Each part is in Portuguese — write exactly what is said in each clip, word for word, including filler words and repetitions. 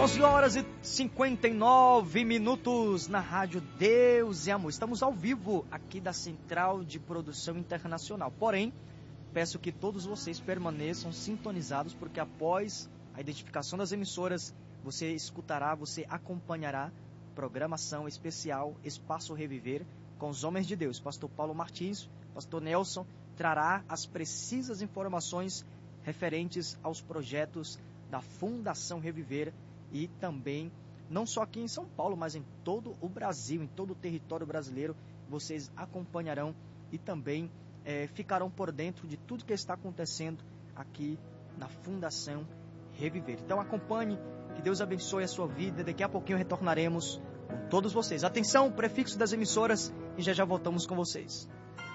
onze horas e cinquenta e nove minutos na Rádio Deus e Amor. Estamos ao vivo aqui da Central de Produção Internacional. Porém, peço que todos vocês permaneçam sintonizados, porque após a identificação das emissoras, você escutará, você acompanhará programação especial Espaço Reviver com os homens de Deus. Pastor Paulo Martins, Pastor Nelson, trará as precisas informações referentes aos projetos da Fundação Reviver e também, não só aqui em São Paulo, mas em todo o Brasil, em todo o território brasileiro, vocês acompanharão e também é, ficarão por dentro de tudo que está acontecendo aqui na Fundação Reviver. Então acompanhe, que Deus abençoe a sua vida. Daqui a pouquinho retornaremos com todos vocês. Atenção, prefixo das emissoras, e já já voltamos com vocês.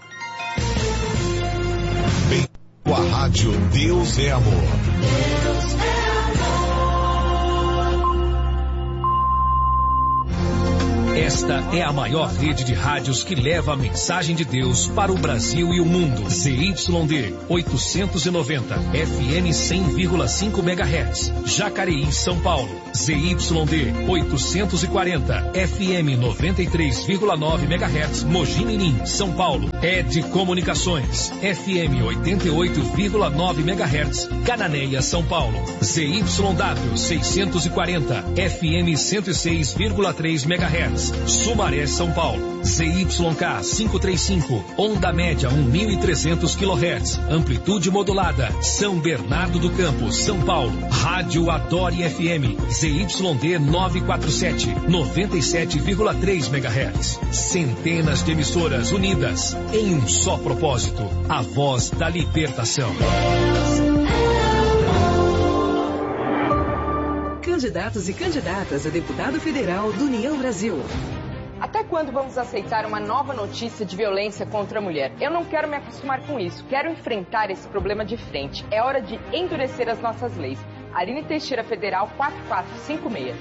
Bem, com a Rádio Deus é Amor. Deus é amor. Esta é a maior rede de rádios que leva a mensagem de Deus para o Brasil e o mundo. Z Y D oitocentos e noventa, F M cem vírgula cinco megahertz, Jacareí, São Paulo. Z Y D oitocentos e quarenta, F M noventa e três vírgula nove megahertz, Mogi Mirim, São Paulo. Ed Comunicações, F M oitenta e oito vírgula nove megahertz, Cananéia, São Paulo. Z Y W seiscentos e quarenta, F M cento e seis vírgula três megahertz, Sumaré, São Paulo. Z Y K quinhentos e trinta e cinco, onda média mil e trezentos quilohertz, amplitude modulada, São Bernardo do Campo, São Paulo. Rádio Adore F M, Z Y D novecentos e quarenta e sete, noventa e sete vírgula três megahertz. Centenas de emissoras unidas em um só propósito, a voz da libertação. Candidatos e candidatas a deputado federal do União Brasil. Até quando vamos aceitar uma nova notícia de violência contra a mulher? Eu não quero me acostumar com isso. Quero enfrentar esse problema de frente. É hora de endurecer as nossas leis. Aline Teixeira Federal quatro quatro cinco seis.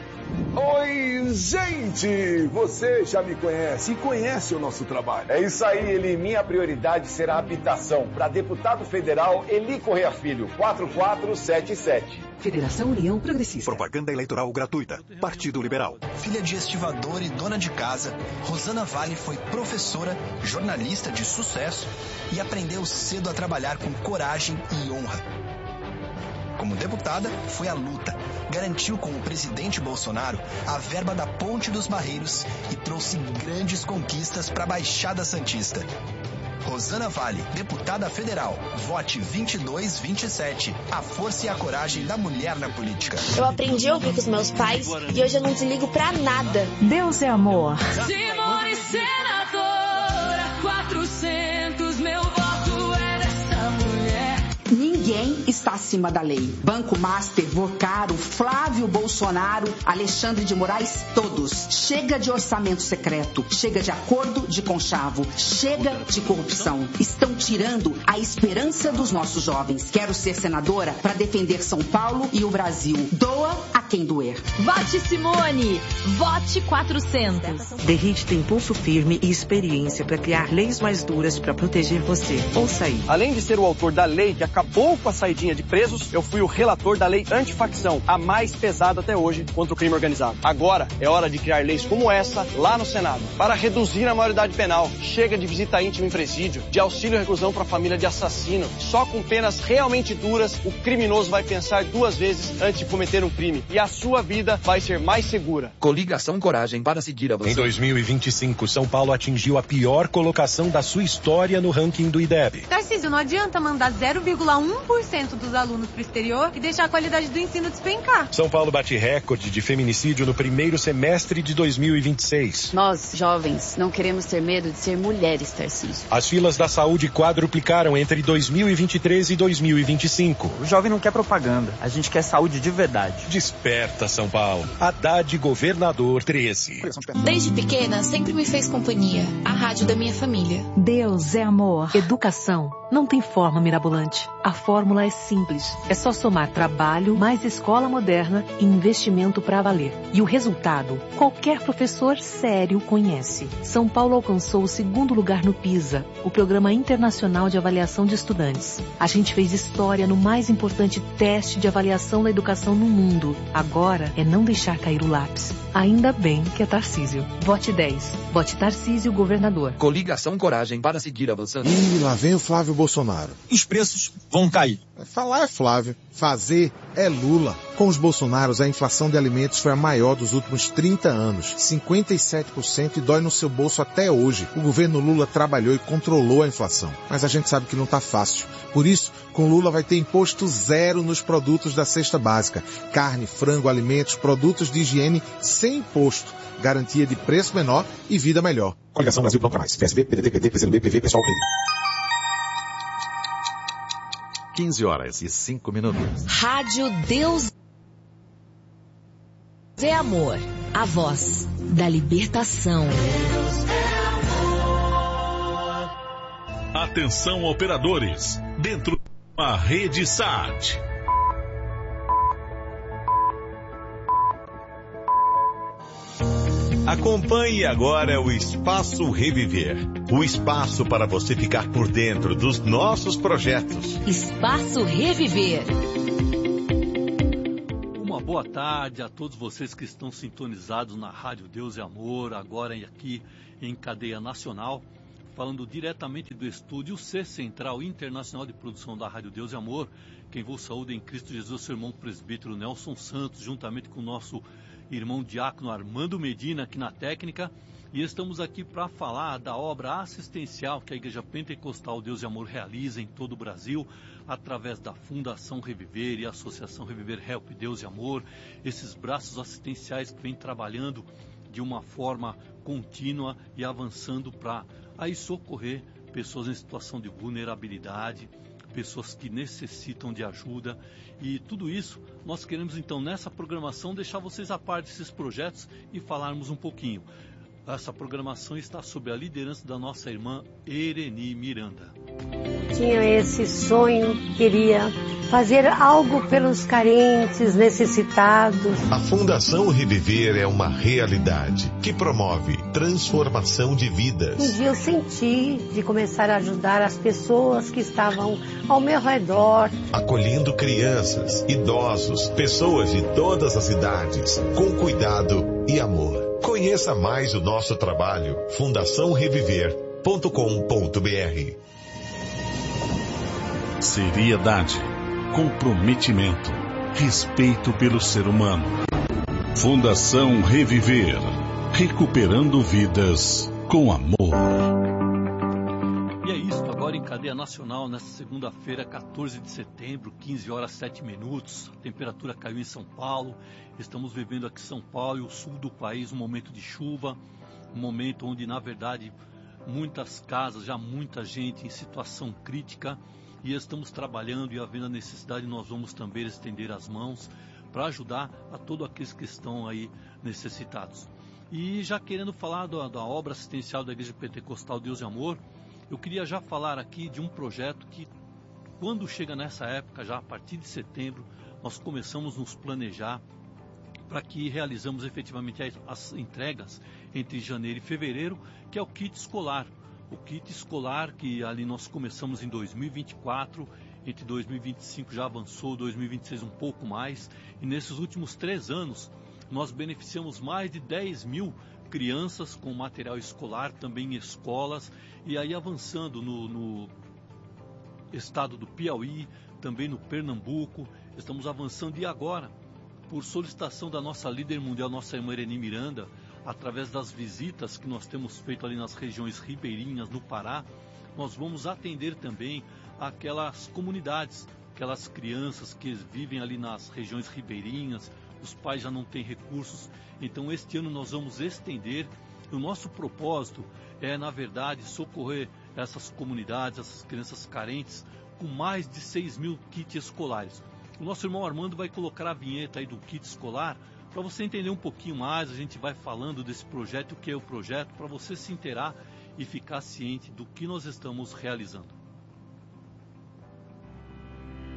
Oi, gente! Você já me conhece e conhece o nosso trabalho. É isso aí, Eli. Minha prioridade será a habitação. Para deputado federal, Eli Correia Filho, quatro quatro sete sete. Federação União Progressista. Propaganda eleitoral gratuita. Partido Liberal. Filha de estivador e dona de casa, Rosana Vale foi professora, jornalista de sucesso e aprendeu cedo a trabalhar com coragem e honra. Como deputada, foi à luta, garantiu com o presidente Bolsonaro a verba da Ponte dos Barreiros e trouxe grandes conquistas para a Baixada Santista. Rosana Vale, deputada federal. Vote vinte e dois vinte e sete. A força e a coragem da mulher na política. Eu aprendi a ouvir com os meus pais e hoje eu não desligo pra nada. Deus é amor. Simone senadora, quatrocentos, meu voto é dessa mulher. Ninguém está acima da lei. Banco Master, Vocaro, Flávio Bolsonaro, Alexandre de Moraes, todos. Chega de orçamento secreto, chega de acordo de conchavo, chega de corrupção. Estão tirando a esperança dos nossos jovens. Quero ser senadora para defender São Paulo e o Brasil. Doa a quem doer. Vote Simone, vote quatrocentos. Derrite tem pulso firme e experiência para criar leis mais duras para proteger você. Ouça aí. Além de ser o autor da lei que acabou com a saidinha de presos, eu fui o relator da lei antifacção, a mais pesada até hoje contra o crime organizado. Agora é hora de criar leis como essa lá no Senado, para reduzir a maioridade penal. Chega de visita íntima em presídio, de auxílio e reclusão para família de assassino. Só com penas realmente duras, o criminoso vai pensar duas vezes antes de cometer um crime. E a sua vida vai ser mais segura. Coligação Coragem para seguir a você. Em dois mil e vinte e cinco, São Paulo atingiu a pior colocação da sua história no ranking do I D E B. Tarcísio, não adianta mandar zero vírgula um por cento dos alunos para o exterior e deixar a qualidade do ensino despencar. São Paulo bate recorde de feminicídio no primeiro semestre de dois mil e vinte e seis. Nós, jovens, não queremos ter medo de ser mulheres, Tarcísio. As filas da saúde quadruplicaram entre dois mil e vinte e três e dois mil e vinte e cinco. O jovem não quer propaganda, a gente quer saúde de verdade. Desperta, São Paulo. Haddad Governador treze. Desde pequena, sempre me fez companhia. A rádio da minha família. Deus é amor. Educação não tem forma mirabolante. A forma fórmula é simples. É só somar trabalho, mais escola moderna e investimento para valer. E o resultado, qualquer professor sério conhece. São Paulo alcançou o segundo lugar no PISA, o Programa Internacional de Avaliação de Estudantes. A gente fez história no mais importante teste de avaliação da educação no mundo. Agora é não deixar cair o lápis. Ainda bem que é Tarcísio. Vote dez. Vote Tarcísio, governador. Coligação Coragem para seguir avançando. Ih, lá vem o Flávio Bolsonaro. Os preços vão cair. Falar é Flávio, fazer é Lula. Com os Bolsonaros, a inflação de alimentos foi a maior dos últimos trinta anos, cinquenta e sete por cento, e dói no seu bolso até hoje. O governo Lula trabalhou e controlou a inflação, mas a gente sabe que não tá fácil. Por isso, com Lula vai ter imposto zero nos produtos da cesta básica. Carne, frango, alimentos, produtos de higiene sem imposto. Garantia de preço menor e vida melhor. Coligação Brasil Pronto Mais. P S B, P D T, P T, P C do B, P V, Pessoal P. quinze horas e cinco minutos. Rádio Deus é Amor. A voz da libertação. Atenção, operadores. Dentro da rede S A T. Acompanhe agora o Espaço Reviver. O espaço para você ficar por dentro dos nossos projetos. Espaço Reviver. Uma boa tarde a todos vocês que estão sintonizados na Rádio Deus e Amor, agora aqui em cadeia nacional, falando diretamente do estúdio C Central Internacional de Produção da Rádio Deus e Amor. Quem vos saúda em Cristo Jesus, seu irmão presbítero Nelson Santos, juntamente com o nosso irmão diácono Armando Medina aqui na técnica, e estamos aqui para falar da obra assistencial que a Igreja Pentecostal Deus e Amor realiza em todo o Brasil, através da Fundação Reviver e a Associação Reviver Help Deus e Amor, esses braços assistenciais que vêm trabalhando de uma forma contínua e avançando para aí socorrer pessoas em situação de vulnerabilidade, pessoas que necessitam de ajuda, e tudo isso nós queremos então nessa programação deixar vocês a par desses projetos e falarmos um pouquinho. Essa programação está sob a liderança da nossa irmã Ereni Miranda. Tinha esse sonho, queria fazer algo pelos carentes, necessitados. A Fundação Reviver é uma realidade que promove transformação de vidas. Um dia eu senti de começar a ajudar as pessoas que estavam ao meu redor. Acolhendo crianças, idosos, pessoas de todas as idades, com cuidado e amor. Conheça mais o nosso trabalho, fundação reviver ponto com ponto b r. Seriedade, comprometimento, respeito pelo ser humano. Fundação Reviver, recuperando vidas com amor. E é isso, agora em cadeia nacional, nesta segunda-feira, quatorze de setembro, quinze horas e sete minutos. A temperatura caiu em São Paulo. Estamos vivendo aqui em São Paulo e o sul do país um momento de chuva, um momento onde, na verdade, muitas casas, já muita gente em situação crítica, e estamos trabalhando, e havendo a necessidade, nós vamos também estender as mãos para ajudar a todos aqueles que estão aí necessitados. E já querendo falar da, da obra assistencial da Igreja Pentecostal Deus e Amor, eu queria já falar aqui de um projeto que, quando chega nessa época, já a partir de setembro, nós começamos a nos planejar para que realizamos efetivamente as, as entregas entre janeiro e fevereiro, que é o kit escolar. O kit escolar que ali nós começamos em dois mil e vinte e quatro, entre dois mil e vinte e cinco já avançou, dois mil e vinte e seis um pouco mais, e nesses últimos três anos nós beneficiamos mais de dez mil crianças com material escolar, também em escolas, e aí avançando no, no estado do Piauí, também no Pernambuco, estamos avançando, e agora, por solicitação da nossa líder mundial, nossa irmã Ereni Miranda, através das visitas que nós temos feito ali nas regiões ribeirinhas, no Pará, nós vamos atender também aquelas comunidades, aquelas crianças que vivem ali nas regiões ribeirinhas, os pais já não têm recursos. Então este ano nós vamos estender, o nosso propósito é, na verdade, socorrer essas comunidades, essas crianças carentes, com mais de seis mil kits escolares. O nosso irmão Armando vai colocar a vinheta aí do kit escolar, para você entender um pouquinho mais. A gente vai falando desse projeto, o que é o projeto, para você se inteirar e ficar ciente do que nós estamos realizando.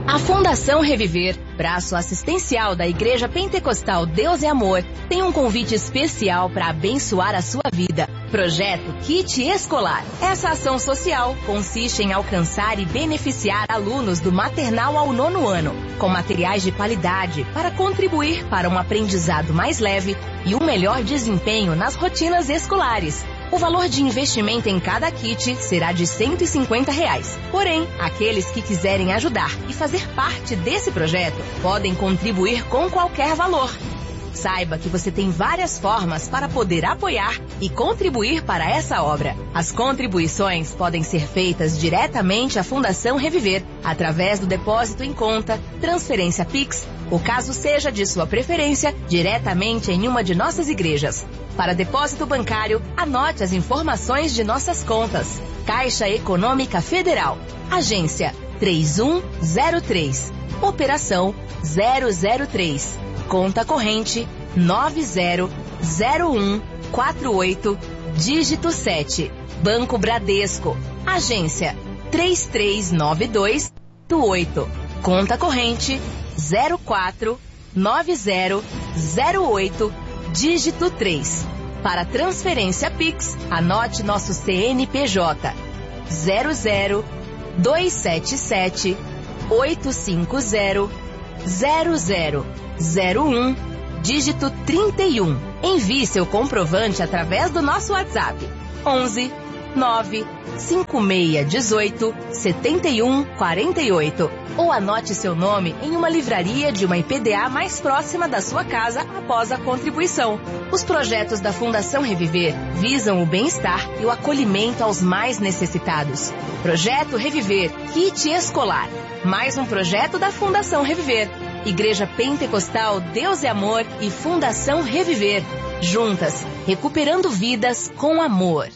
A Fundação Reviver, braço assistencial da Igreja Pentecostal Deus é Amor, tem um convite especial para abençoar a sua vida. Projeto Kit Escolar. Essa ação social consiste em alcançar e beneficiar alunos do maternal ao nono ano, com materiais de qualidade para contribuir para um aprendizado mais leve e um melhor desempenho nas rotinas escolares. O valor de investimento em cada kit será de cento e cinquenta reais. Porém, aqueles que quiserem ajudar e fazer parte desse projeto podem contribuir com qualquer valor. Saiba que você tem várias formas para poder apoiar e contribuir para essa obra. As contribuições podem ser feitas diretamente à Fundação Reviver, através do depósito em conta, transferência Pix, ou caso seja de sua preferência, diretamente em uma de nossas igrejas. Para depósito bancário, anote as informações de nossas contas. Caixa Econômica Federal, Agência três um zero três, Operação zero zero três, Conta corrente nove zero zero um quatro oito, dígito sete, Banco Bradesco, Agência três três nove dois oito, Conta corrente zero quatro nove zero zero oito, dígito três. Para transferência Pix, anote nosso C N P J zero zero dois sete sete oito cinco zero zero zero zero um, dígito trinta e um. Envie seu comprovante através do nosso WhatsApp onze nove cinco seis um oito sete um quatro oito ou anote seu nome em uma livraria de uma I P D A mais próxima da sua casa após a contribuição. Os projetos da Fundação Reviver visam o bem-estar e o acolhimento aos mais necessitados. Projeto Reviver, Kit Escolar. Mais um projeto da Fundação Reviver. Igreja Pentecostal Deus é Amor e Fundação Reviver. Juntas, recuperando vidas com amor.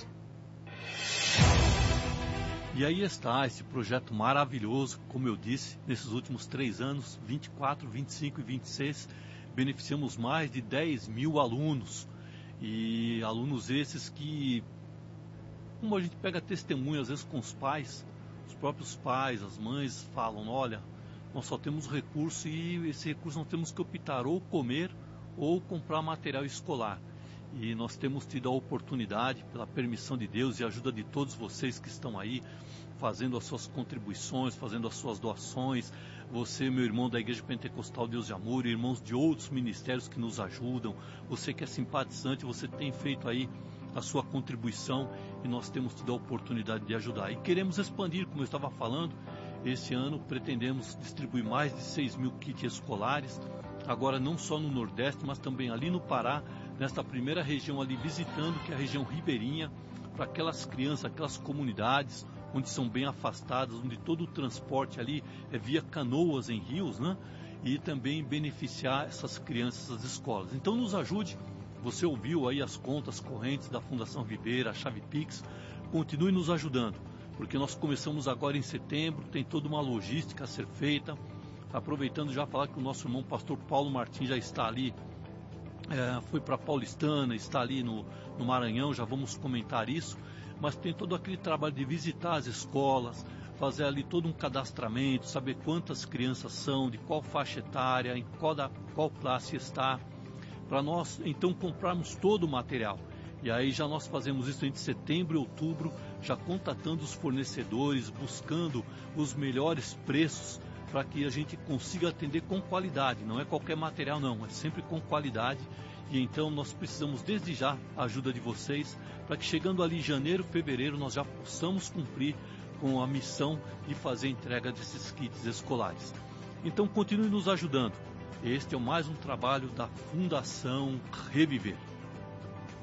E aí está esse projeto maravilhoso, como eu disse, nesses últimos três anos, vinte e quatro, vinte e cinco e vinte e seis, beneficiamos mais de dez mil alunos. E alunos esses que, como a gente pega testemunho às vezes com os pais, os próprios pais, as mães falam, olha, nós só temos recurso e esse recurso nós temos que optar ou comer ou comprar material escolar. E nós temos tido a oportunidade, pela permissão de Deus e ajuda de todos vocês que estão aí, fazendo as suas contribuições, fazendo as suas doações. Você, meu irmão da Igreja Pentecostal Deus de Amor, irmãos de outros ministérios que nos ajudam. Você que é simpatizante, você tem feito aí a sua contribuição e nós temos tido a oportunidade de ajudar. E queremos expandir, como eu estava falando, esse ano pretendemos distribuir mais de seis mil kits escolares, agora não só no Nordeste, mas também ali no Pará, nesta primeira região ali visitando, que é a região ribeirinha, para aquelas crianças, aquelas comunidades onde são bem afastadas, onde todo o transporte ali é via canoas em rios, né? E também beneficiar essas crianças, essas escolas. Então nos ajude, você ouviu aí as contas correntes da Fundação Viver, a chave Pix, continue nos ajudando, porque nós começamos agora em setembro, tem toda uma logística a ser feita. Aproveitando já falar que o nosso irmão pastor Paulo Martins já está ali, é, foi para Paulistana, está ali no, no Maranhão, já vamos comentar isso, mas tem todo aquele trabalho de visitar as escolas, fazer ali todo um cadastramento, saber quantas crianças são, de qual faixa etária, em qual, da, qual classe está, para nós então comprarmos todo o material. E aí já nós fazemos isso entre setembro e outubro, já contatando os fornecedores, buscando os melhores preços, para que a gente consiga atender com qualidade. Não é qualquer material não, é sempre com qualidade. E então nós precisamos desde já a ajuda de vocês, para que chegando ali em janeiro, fevereiro, nós já possamos cumprir com a missão de fazer a entrega desses kits escolares. Então continue nos ajudando. Este é mais um trabalho da Fundação Reviver.